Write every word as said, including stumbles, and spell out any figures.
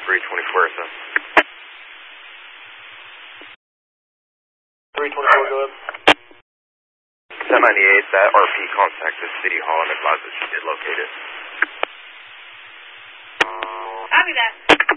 three twenty-four, sir. three twenty-four, go ahead. ten ninety-eight, that R P contacted City Hall and advised that she did locate it. Copy that.